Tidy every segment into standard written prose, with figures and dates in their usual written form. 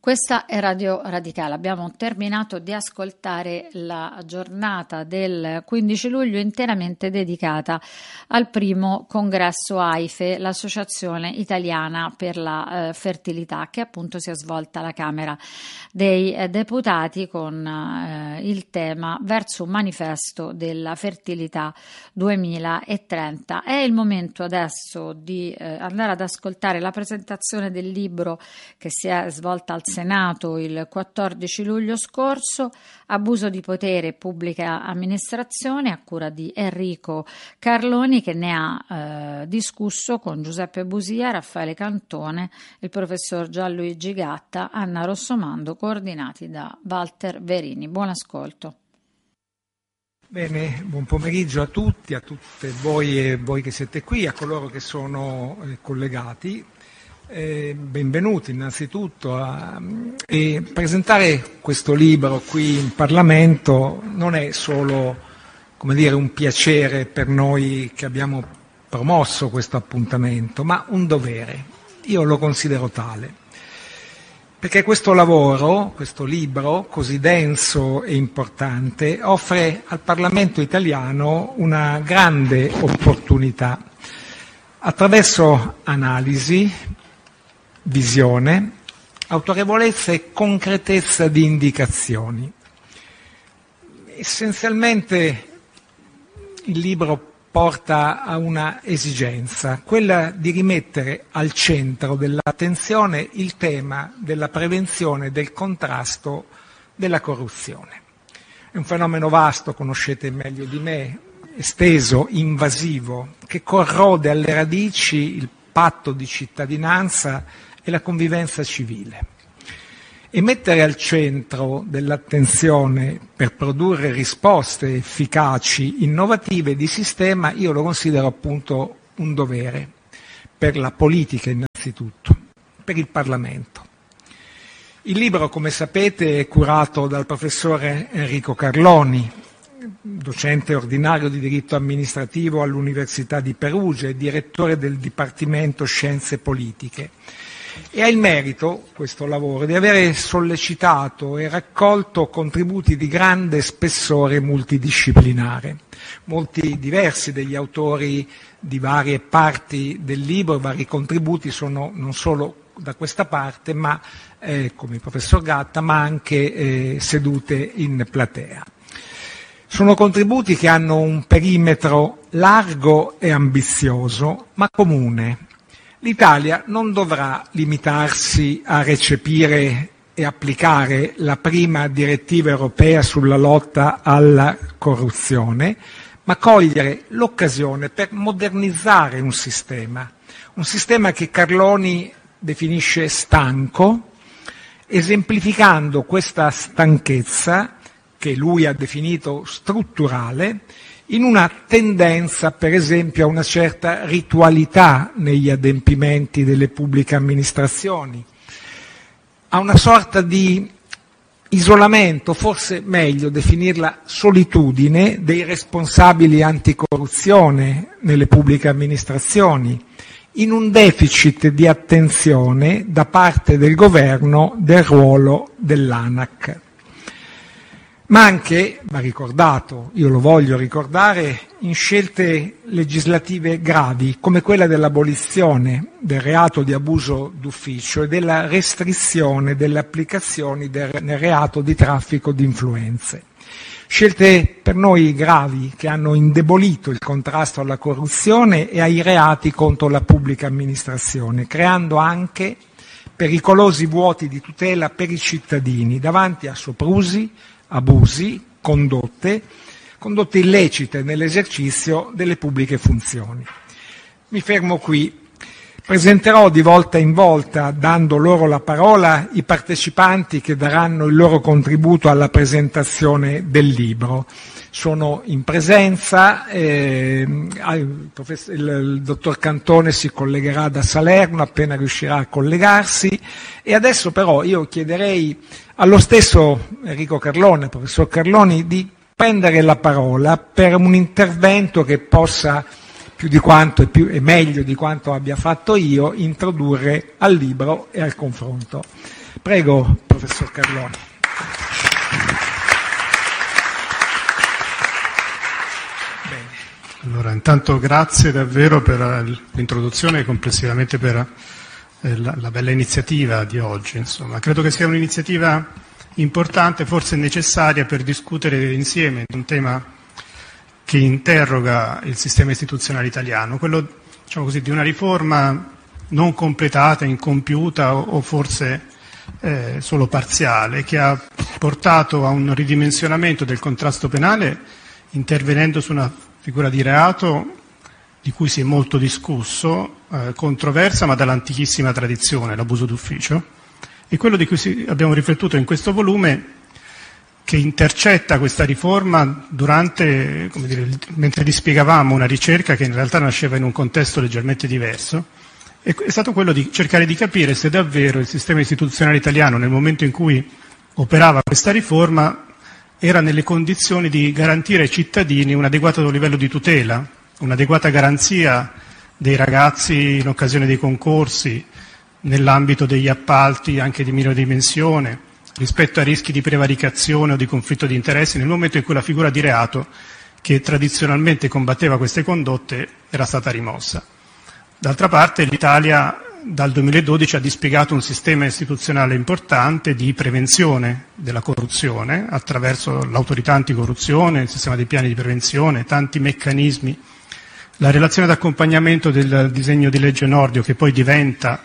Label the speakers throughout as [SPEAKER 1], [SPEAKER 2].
[SPEAKER 1] Questa è Radio Radicale. Abbiamo terminato di ascoltare la giornata del 15 luglio interamente dedicata al primo congresso AIFE, l'Associazione Italiana per la Fertilità, che appunto si è svolta alla Camera dei Deputati con il tema Verso un manifesto della fertilità 2030. È il momento adesso di andare ad ascoltare la presentazione del libro che si è svolta al Senato il 14 luglio scorso, Abuso di potere e pubblica amministrazione, a cura di Enrico Carloni, che ne ha discusso con Giuseppe Busia, Raffaele Cantone, il professor Gianluigi Gatta, Anna Rossomando, coordinati da Walter Verini. Buon ascolto.
[SPEAKER 2] Bene, buon pomeriggio a tutti, a tutte voi e voi che siete qui, a coloro che sono collegati. Benvenuti innanzitutto e presentare questo libro qui in Parlamento non è solo, come dire, un piacere per noi che abbiamo promosso questo appuntamento, ma un dovere. Io lo considero tale, perché questo lavoro, questo libro così denso e importante offre al Parlamento italiano una grande opportunità attraverso analisi, visione, autorevolezza e concretezza di indicazioni. Essenzialmente il libro porta a una esigenza, quella di rimettere al centro dell'attenzione il tema della prevenzione e del contrasto della corruzione. È un fenomeno vasto, conoscete meglio di me, esteso, invasivo, che corrode alle radici il patto di cittadinanza e la convivenza civile. E mettere al centro dell'attenzione per produrre risposte efficaci, innovative di sistema, io lo considero appunto un dovere per la politica innanzitutto, per il Parlamento. Il libro, come sapete, è curato dal professore Enrico Carloni, docente ordinario di diritto amministrativo all'Università di Perugia e direttore del Dipartimento Scienze Politiche. E ha il merito, questo lavoro, di avere sollecitato e raccolto contributi di grande spessore multidisciplinare. Molti diversi degli autori di varie parti del libro, vari contributi sono non solo da questa parte, ma come il professor Gatta, ma anche sedute in platea. Sono contributi che hanno un perimetro largo e ambizioso, ma comune. L'Italia non dovrà limitarsi a recepire e applicare la prima direttiva europea sulla lotta alla corruzione, ma cogliere l'occasione per modernizzare un sistema che Carloni definisce stanco, esemplificando questa stanchezza, che lui ha definito strutturale, in una tendenza, per esempio, a una certa ritualità negli adempimenti delle pubbliche amministrazioni, a una sorta di isolamento, forse meglio definirla solitudine, dei responsabili anticorruzione nelle pubbliche amministrazioni, in un deficit di attenzione da parte del governo del ruolo dell'ANAC. Ma anche, va ricordato, io lo voglio ricordare, in scelte legislative gravi, come quella dell'abolizione del reato di abuso d'ufficio e della restrizione delle applicazioni nel reato di traffico di influenze. Scelte per noi gravi che hanno indebolito il contrasto alla corruzione e ai reati contro la pubblica amministrazione, creando anche pericolosi vuoti di tutela per i cittadini davanti a soprusi, abusi, condotte illecite nell'esercizio delle pubbliche funzioni. Mi fermo qui. Presenterò di volta in volta, dando loro la parola, i partecipanti che daranno il loro contributo alla presentazione del libro. Sono in presenza, il dottor Cantone si collegherà da Salerno appena riuscirà a collegarsi, e adesso però io chiederei allo stesso Enrico Carloni, professor Carloni, di prendere la parola per un intervento che possa più di quanto e meglio di quanto abbia fatto io, introdurre al libro e al confronto. Prego, professor Carloni.
[SPEAKER 3] Allora, intanto grazie davvero per l'introduzione e complessivamente per la bella iniziativa di oggi. Insomma, credo che sia un'iniziativa importante, forse necessaria per discutere insieme di un tema che interroga il sistema istituzionale italiano, quello, diciamo così, di una riforma non completata, incompiuta o forse solo parziale, che ha portato a un ridimensionamento del contrasto penale, intervenendo su una figura di reato di cui si è molto discusso, controversa ma dall'antichissima tradizione, l'abuso d'ufficio, e quello di cui abbiamo riflettuto in questo volume, che intercetta questa riforma durante, come dire, mentre dispiegavamo una ricerca che in realtà nasceva in un contesto leggermente diverso, è stato quello di cercare di capire se davvero il sistema istituzionale italiano, nel momento in cui operava questa riforma, era nelle condizioni di garantire ai cittadini un adeguato livello di tutela, un'adeguata garanzia dei ragazzi in occasione dei concorsi, nell'ambito degli appalti anche di minore dimensione, rispetto a rischi di prevaricazione o di conflitto di interessi, nel momento in cui la figura di reato, che tradizionalmente combatteva queste condotte, era stata rimossa. D'altra parte l'Italia dal 2012 ha dispiegato un sistema istituzionale importante di prevenzione della corruzione attraverso l'autorità anticorruzione, il sistema dei piani di prevenzione, tanti meccanismi. La relazione d'accompagnamento del disegno di legge Nordio, che poi diventa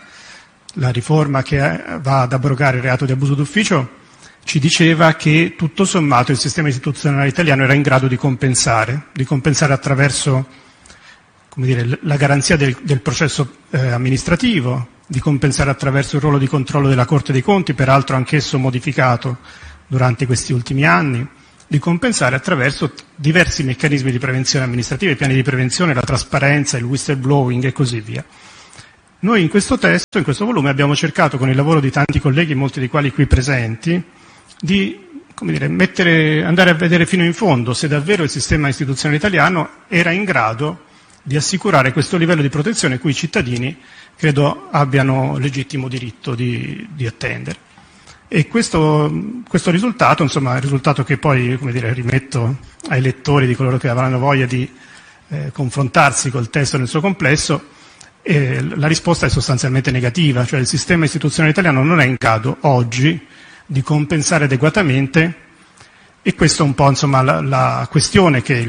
[SPEAKER 3] la riforma che va ad abrogare il reato di abuso d'ufficio, ci diceva che tutto sommato il sistema istituzionale italiano era in grado di compensare attraverso, come dire, la garanzia del processo amministrativo, di compensare attraverso il ruolo di controllo della Corte dei Conti, peraltro anch'esso modificato durante questi ultimi anni, di compensare attraverso diversi meccanismi di prevenzione amministrativa, i piani di prevenzione, la trasparenza, il whistleblowing e così via. Noi in questo testo, in questo volume, abbiamo cercato, con il lavoro di tanti colleghi, molti dei quali qui presenti, di, come dire, andare a vedere fino in fondo se davvero il sistema istituzionale italiano era in grado di assicurare questo livello di protezione cui i cittadini credo abbiano legittimo diritto di attendere. E questo risultato, insomma, è il risultato che poi, come dire, rimetto ai lettori, di coloro che avranno voglia di confrontarsi col testo nel suo complesso. La risposta è sostanzialmente negativa, cioè il sistema istituzionale italiano non è in grado oggi di compensare adeguatamente, e questo è un po', insomma, la questione che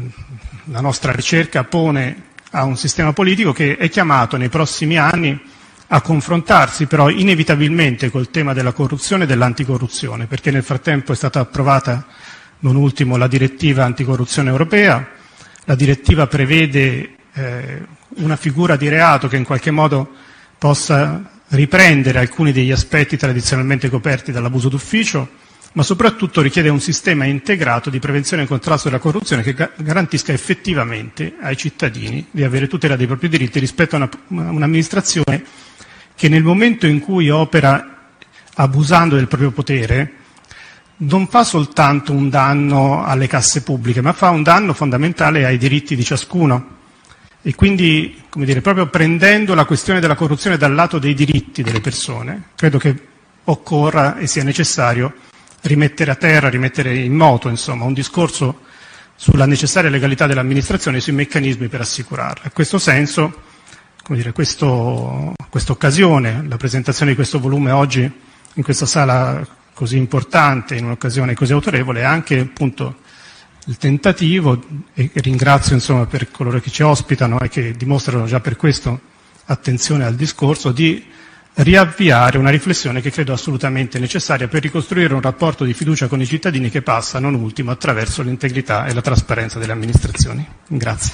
[SPEAKER 3] la nostra ricerca pone a un sistema politico che è chiamato nei prossimi anni a confrontarsi però inevitabilmente col tema della corruzione e dell'anticorruzione, perché nel frattempo è stata approvata, non ultimo, la direttiva anticorruzione europea. La direttiva prevede una figura di reato che in qualche modo possa riprendere alcuni degli aspetti tradizionalmente coperti dall'abuso d'ufficio, ma soprattutto richiede un sistema integrato di prevenzione e contrasto della corruzione che garantisca effettivamente ai cittadini di avere tutela dei propri diritti rispetto a un'amministrazione che nel momento in cui opera abusando del proprio potere non fa soltanto un danno alle casse pubbliche, ma fa un danno fondamentale ai diritti di ciascuno. E quindi, come dire, proprio prendendo la questione della corruzione dal lato dei diritti delle persone, credo che occorra e sia necessario rimettere a terra, rimettere in moto, insomma, un discorso sulla necessaria legalità dell'amministrazione e sui meccanismi per assicurarla. In questo senso, come dire, questa occasione, la presentazione di questo volume oggi in questa sala così importante, in un'occasione così autorevole, è anche appunto il tentativo, e ringrazio insomma per coloro che ci ospitano e che dimostrano già per questo attenzione al discorso, di riavviare una riflessione che credo assolutamente necessaria per ricostruire un rapporto di fiducia con i cittadini che passa, non ultimo, attraverso l'integrità e la trasparenza delle amministrazioni. Grazie.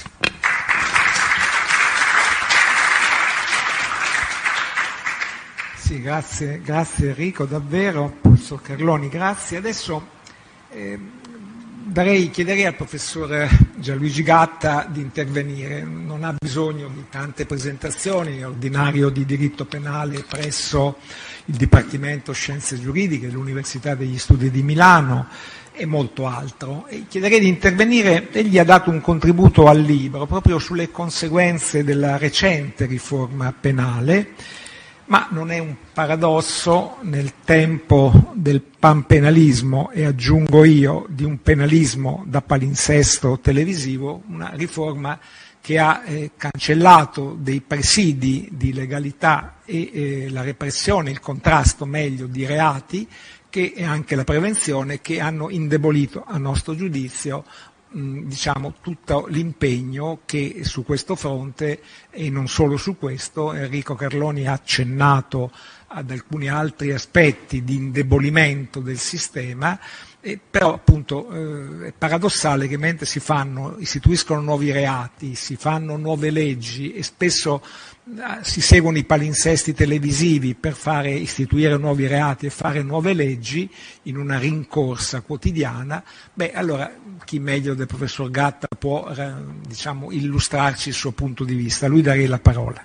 [SPEAKER 2] Sì, grazie Enrico, davvero, professor Carloni, grazie. Adesso chiederei al professor Gianluigi Gatta di intervenire, non ha bisogno di tante presentazioni, è ordinario di diritto penale presso il Dipartimento Scienze Giuridiche dell'Università degli Studi di Milano e molto altro. E chiederei di intervenire, egli ha dato un contributo al libro proprio sulle conseguenze della recente riforma penale, ma non è un paradosso nel tempo del panpenalismo e aggiungo io di un penalismo da palinsesto televisivo, una riforma che ha cancellato dei presidi di legalità e la repressione, il contrasto meglio di reati e anche la prevenzione, che hanno indebolito a nostro giudizio tutto l'impegno che su questo fronte e non solo su questo Enrico Carloni ha accennato ad alcuni altri aspetti di indebolimento del sistema, però appunto è paradossale che mentre si istituiscono nuovi reati, si fanno nuove leggi e spesso si seguono i palinsesti televisivi per istituire nuovi reati e fare nuove leggi in una rincorsa quotidiana, allora chi meglio del professor Gatta può illustrarci il suo punto di vista? A lui darei la parola.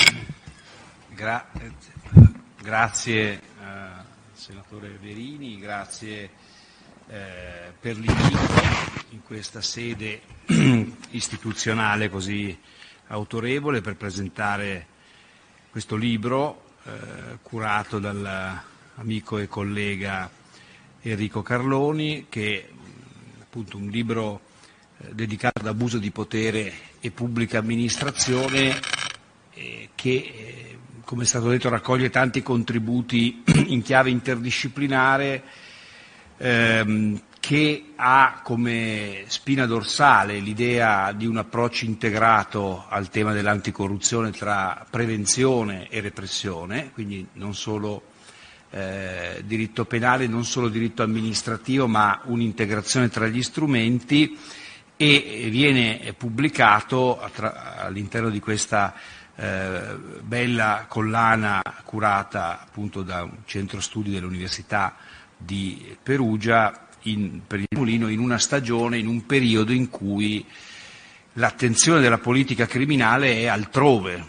[SPEAKER 4] Grazie senatore Verini, grazie per l'invito in questa sede istituzionale così autorevole per presentare questo libro curato dall'amico e collega Enrico Carloni, che è appunto un libro dedicato ad abuso di potere e pubblica amministrazione che, come è stato detto, raccoglie tanti contributi in chiave interdisciplinare che ha come spina dorsale l'idea di un approccio integrato al tema dell'anticorruzione tra prevenzione e repressione, quindi non solo diritto penale, non solo diritto amministrativo, ma un'integrazione tra gli strumenti, e viene pubblicato all'interno di questa bella collana curata appunto da un centro studi dell'Università di Perugia per il Mulino, in una stagione, in un periodo in cui l'attenzione della politica criminale è altrove,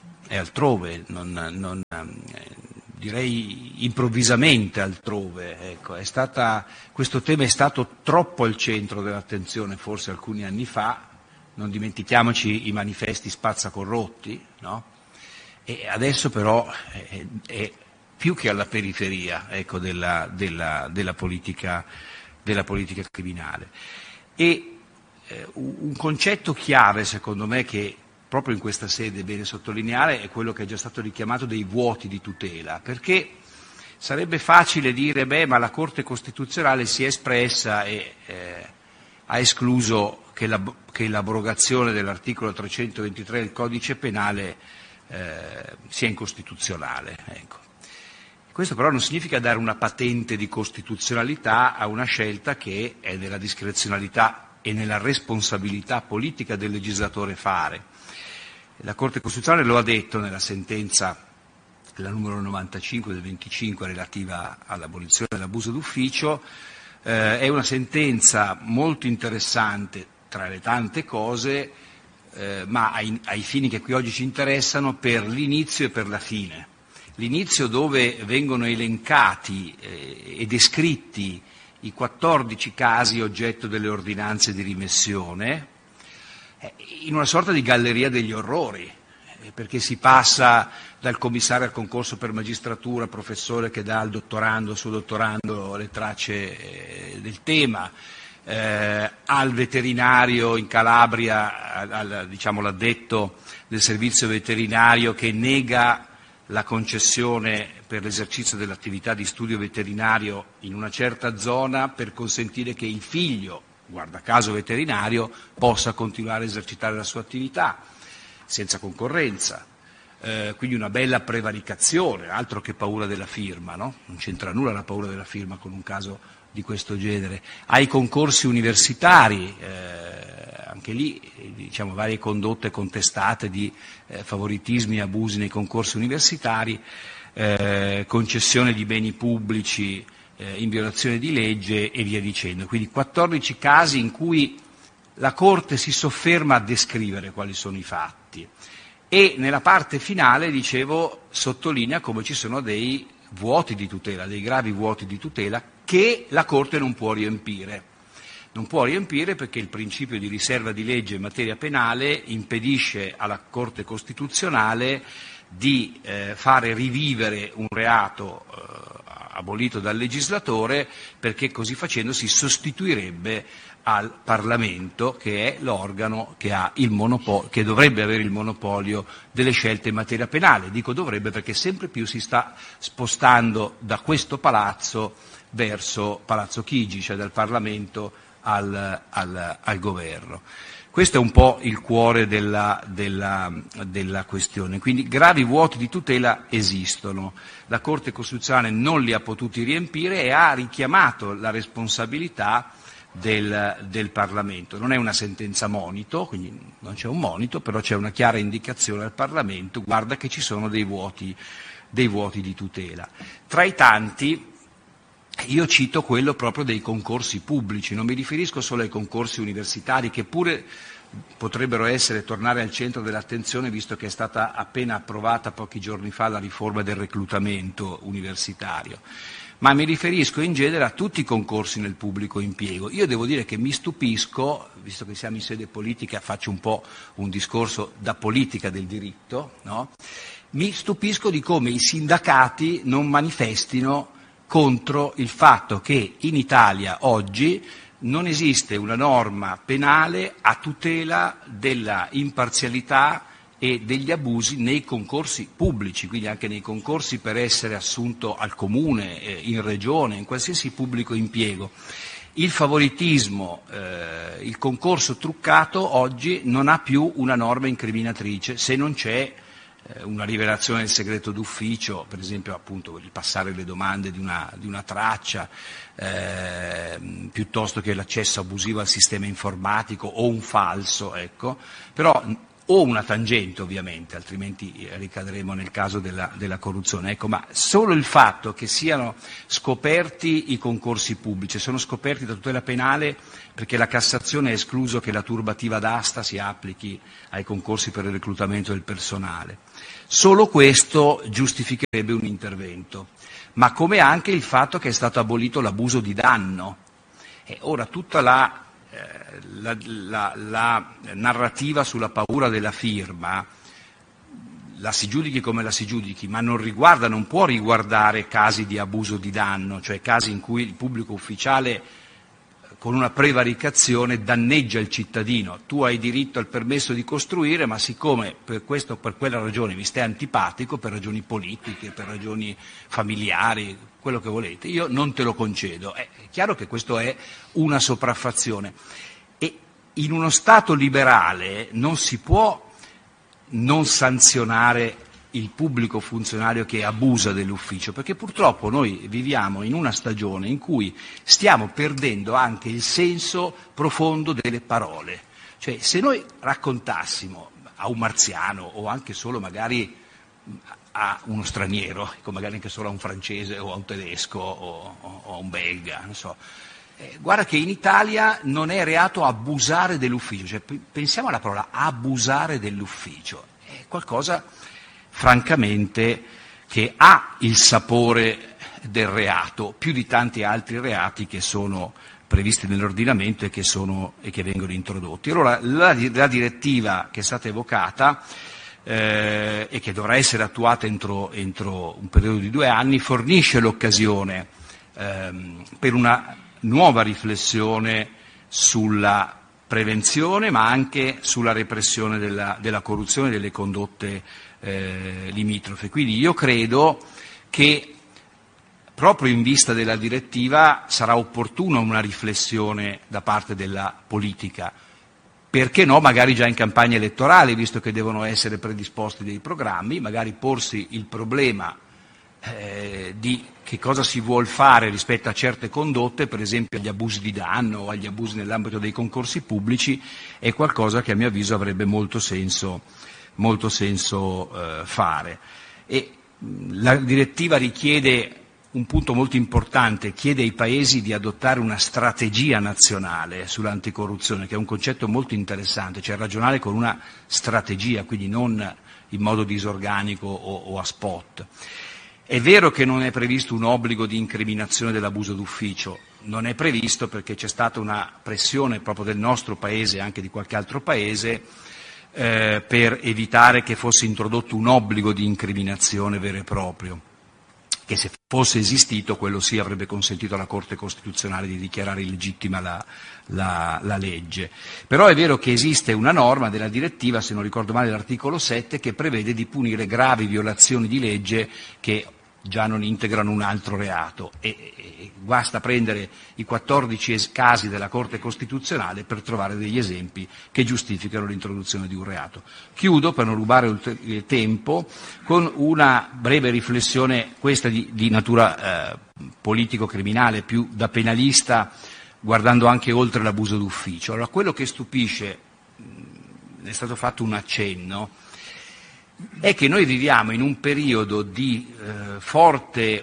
[SPEAKER 4] direi improvvisamente altrove. Ecco, questo tema è stato troppo al centro dell'attenzione forse alcuni anni fa, non dimentichiamoci i manifesti spazzacorrotti, no? E adesso però è più che alla periferia, ecco, della politica criminale. E un concetto chiave, secondo me, che proprio in questa sede è bene sottolineare, è quello che è già stato richiamato dei vuoti di tutela, perché sarebbe facile dire ma la Corte Costituzionale si è espressa e ha escluso che l'abrogazione dell'articolo 323 del Codice Penale sia incostituzionale. Ecco. Questo però non significa dare una patente di costituzionalità a una scelta che è nella discrezionalità e nella responsabilità politica del legislatore fare. La Corte Costituzionale lo ha detto nella sentenza, la numero 95 del 25, relativa all'abolizione dell'abuso d'ufficio. È una sentenza molto interessante tra le tante cose, ma ai fini che qui oggi ci interessano, per l'inizio e per la fine. L'inizio, dove vengono elencati e descritti i 14 casi oggetto delle ordinanze di rimessione, in una sorta di galleria degli orrori, perché si passa dal commissario al concorso per magistratura, professore che dà al dottorando, al suo dottorando, le tracce del tema, al veterinario in Calabria, l'addetto del servizio veterinario che nega la concessione per l'esercizio dell'attività di studio veterinario in una certa zona per consentire che il figlio, guarda caso veterinario, possa continuare a esercitare la sua attività senza concorrenza. Quindi una bella prevaricazione, altro che paura della firma, no? Non c'entra nulla la paura della firma con un caso di questo genere. Ai concorsi universitari, anche lì varie condotte contestate di favoritismi e abusi nei concorsi universitari, concessione di beni pubblici in violazione di legge e via dicendo. Quindi 14 casi in cui la Corte si sofferma a descrivere quali sono i fatti e nella parte finale, dicevo, sottolinea come ci sono dei vuoti di tutela, dei gravi vuoti di tutela che la Corte non può riempire. Non può riempire perché il principio di riserva di legge in materia penale impedisce alla Corte Costituzionale di fare rivivere un reato abolito dal legislatore, perché così facendo si sostituirebbe al Parlamento, che è l'organo che ha il monopolio, che dovrebbe avere il monopolio delle scelte in materia penale. Dico dovrebbe perché sempre più si sta spostando da questo palazzo verso Palazzo Chigi, cioè dal Parlamento al governo. Questo è un po' il cuore della questione. Quindi gravi vuoti di tutela esistono. La Corte Costituzionale non li ha potuti riempire e ha richiamato la responsabilità del Parlamento. Non è una sentenza monito, quindi non c'è un monito, però c'è una chiara indicazione al Parlamento: guarda che ci sono dei vuoti di tutela. Tra i tanti io cito quello proprio dei concorsi pubblici, non mi riferisco solo ai concorsi universitari, che pure potrebbero tornare al centro dell'attenzione, visto che è stata appena approvata pochi giorni fa la riforma del reclutamento universitario, ma mi riferisco in genere a tutti i concorsi nel pubblico impiego. Io devo dire che mi stupisco, visto che siamo in sede politica, faccio un po' un discorso da politica del diritto, no? Mi stupisco di come i sindacati non manifestino contro il fatto che in Italia oggi non esiste una norma penale a tutela della imparzialità e degli abusi nei concorsi pubblici, quindi anche nei concorsi per essere assunto al comune, in regione, in qualsiasi pubblico impiego. Il favoritismo, il concorso truccato oggi non ha più una norma incriminatrice se non c'è una rivelazione del segreto d'ufficio, per esempio appunto il passare le domande di una traccia, piuttosto che l'accesso abusivo al sistema informatico o un falso, ecco, però o una tangente ovviamente, altrimenti ricadremo nel caso della corruzione. Ecco, ma solo il fatto che siano scoperti i concorsi pubblici, sono scoperti da tutela penale perché la Cassazione ha escluso che la turbativa d'asta si applichi ai concorsi per il reclutamento del personale. Solo questo giustificherebbe un intervento, ma come anche il fatto che è stato abolito l'abuso di danno. E ora tutta la narrativa sulla paura della firma, la si giudichi come la si giudichi, ma non può riguardare casi di abuso di danno, cioè casi in cui il pubblico ufficiale con una prevaricazione danneggia il cittadino. Tu hai diritto al permesso di costruire, ma siccome per questa o per quella ragione mi stai antipatico, per ragioni politiche, per ragioni familiari, quello che volete, io non te lo concedo. È chiaro che questo è una sopraffazione. E in uno Stato liberale non si può non sanzionare il pubblico funzionario che abusa dell'ufficio, perché purtroppo noi viviamo in una stagione in cui stiamo perdendo anche il senso profondo delle parole. Cioè, se noi raccontassimo a un marziano o anche solo magari a uno straniero, magari anche solo a un francese o a un tedesco o a un belga, non so, guarda che in Italia non è reato abusare dell'ufficio, cioè pensiamo alla parola abusare dell'ufficio, è qualcosa francamente che ha il sapore del reato, più di tanti altri reati che sono previsti nell'ordinamento e che vengono introdotti. Allora la direttiva che è stata evocata e che dovrà essere attuata entro un periodo di 2 anni fornisce l'occasione per una nuova riflessione sulla prevenzione, ma anche sulla repressione della corruzione e delle condotte limitrofe. Quindi io credo che proprio in vista della direttiva sarà opportuna una riflessione da parte della politica, perché no, magari già in campagna elettorale, visto che devono essere predisposti dei programmi, magari porsi il problema di che cosa si vuol fare rispetto a certe condotte, per esempio agli abusi di danno o agli abusi nell'ambito dei concorsi pubblici, è qualcosa che a mio avviso avrebbe molto senso fare. E la direttiva richiede un punto molto importante, chiede ai paesi di adottare una strategia nazionale sull'anticorruzione, che è un concetto molto interessante, cioè ragionare con una strategia, quindi non in modo disorganico o a spot. È vero che non è previsto un obbligo di incriminazione dell'abuso d'ufficio, non è previsto perché c'è stata una pressione proprio del nostro Paese e anche di qualche altro Paese per evitare che fosse introdotto un obbligo di incriminazione vero e proprio, che se fosse esistito quello sì avrebbe consentito alla Corte Costituzionale di dichiarare illegittima la legge. Però è vero che esiste una norma della direttiva, se non ricordo male l'articolo 7, che prevede di punire gravi violazioni di legge che già non integrano un altro reato e basta prendere i 14 casi della Corte Costituzionale per trovare degli esempi che giustificano l'introduzione di un reato. Chiudo, per non rubare tempo, con una breve riflessione, questa di natura politico-criminale, più da penalista, guardando anche oltre l'abuso d'ufficio. Allora, quello che stupisce, è stato fatto un accenno, è che noi viviamo in un periodo di forte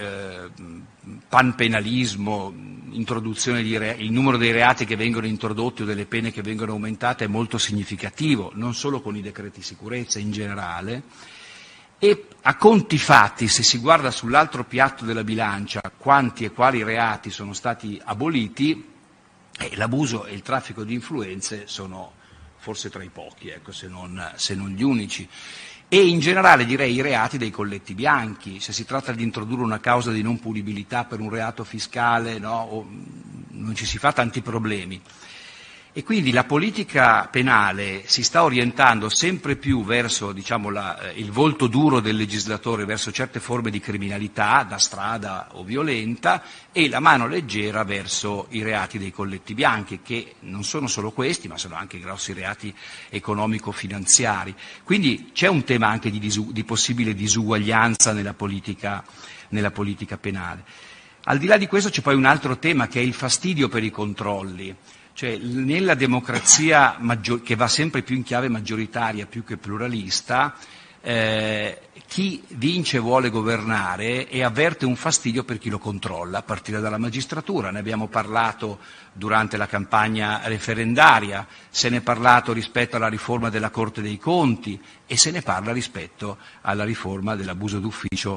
[SPEAKER 4] panpenalismo, introduzione il numero dei reati che vengono introdotti o delle pene che vengono aumentate è molto significativo, non solo con i decreti sicurezza in generale, e a conti fatti, se si guarda sull'altro piatto della bilancia quanti e quali reati sono stati aboliti, l'abuso e il traffico di influenze sono forse tra i pochi, ecco, se non gli unici. E in generale direi i reati dei colletti bianchi, se si tratta di introdurre una causa di non punibilità per un reato fiscale, no, non ci si fa tanti problemi. E quindi la politica penale si sta orientando sempre più verso, diciamo, il volto duro del legislatore, verso certe forme di criminalità, da strada o violenta, e la mano leggera verso i reati dei colletti bianchi, che non sono solo questi, ma sono anche grossi reati economico-finanziari. Quindi c'è un tema anche di possibile disuguaglianza nella politica penale. Al di là di questo c'è poi un altro tema, che è il fastidio per i controlli. Cioè, nella democrazia che va sempre più in chiave maggioritaria più che pluralista, chi vince vuole governare e avverte un fastidio per chi lo controlla, a partire dalla magistratura. Ne abbiamo parlato durante la campagna referendaria, se ne è parlato rispetto alla riforma della Corte dei Conti e se ne parla rispetto alla riforma dell'abuso d'ufficio